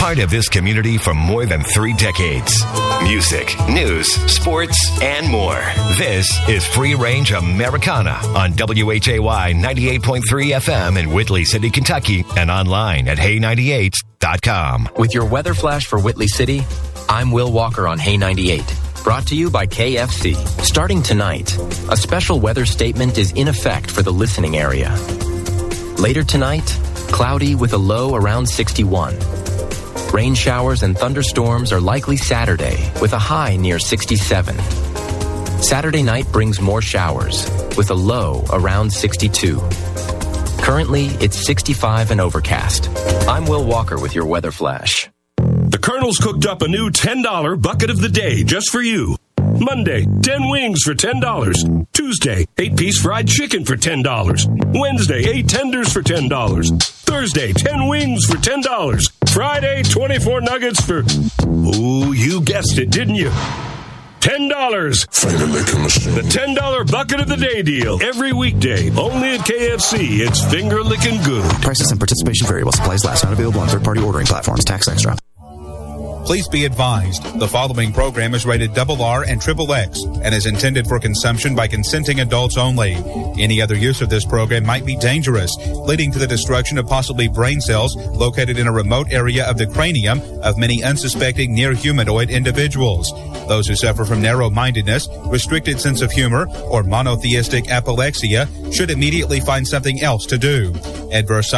Part of this community for more than 3 decades. Music, news, sports, and more. This is Free Range Americana on WHAY 98.3 FM in Whitley City, Kentucky, and online at Hay98.com. With your weather flash for Whitley City, I'm Will Walker on Hay 98. Brought to you by KFC. Starting tonight, a special weather statement is in effect for the listening area. Later tonight, cloudy with a low around 61. Rain showers and thunderstorms are likely Saturday with a high near 67. Saturday night brings more showers with a low around 62. Currently, it's 65 and overcast. I'm Will Walker with your weather flash. The Colonel's cooked up a new $10 bucket of the day just for you. Monday, 10 wings for $10. Tuesday, 8-piece fried chicken for $10. Wednesday, 8 tenders for $10. Thursday, 10 wings for $10. Friday, 24 nuggets for... Ooh, you guessed it, didn't you? $10. Finger licking machine. The $10 bucket of the day deal. Every weekday, only at KFC. It's finger licking good. Prices and participation vary while supplies last. Not available on third-party ordering platforms. Tax extra. Please be advised, the following program is rated RR and XXX and is intended for consumption by consenting adults only. Any other use of this program might be dangerous, leading to the destruction of possibly brain cells located in a remote area of the cranium of many unsuspecting near-humanoid individuals. Those who suffer from narrow-mindedness, restricted sense of humor, or monotheistic apoplexia should immediately find something else to do. Adverse side